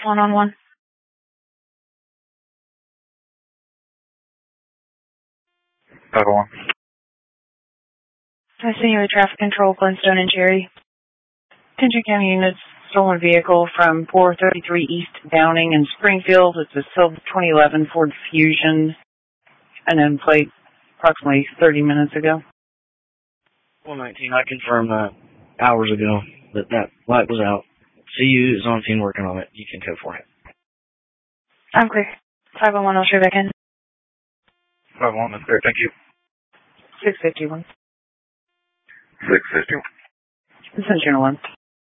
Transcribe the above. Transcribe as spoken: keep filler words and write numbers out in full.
one on one. five oh one. I see you with traffic control, Glenstone and Cherry. Attention County units, stolen vehicle from four thirty-three East Downing in Springfield. It's a silver twenty eleven Ford Fusion, and then plate approximately thirty minutes ago. one nineteen, I confirmed that hours ago that that light was out. C U is on scene working on it. You can code for it. I'm clear. five one one, I'll show back in. five one, that's clear, thank you. six fifty-one. six fifty-one. This is Juno one.